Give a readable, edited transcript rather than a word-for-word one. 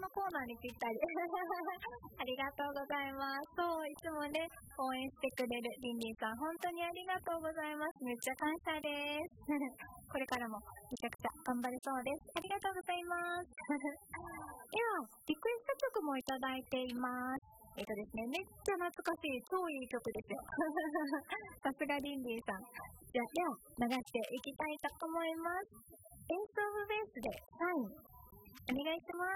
のコーナーにぴったりありがとうございます。そう、いつもね応援してくれるリンリンさん、本当にありがとうございます。めっちゃ感謝ですこれからもめちゃくちゃ頑張れそうです。ありがとうございますではリクエスト曲もいただいています。ですね、めっちゃ懐かしい超いい曲ですよさすがリンリンさん。じゃあ流していきたいと思います。エースオブベースでサインお願いします。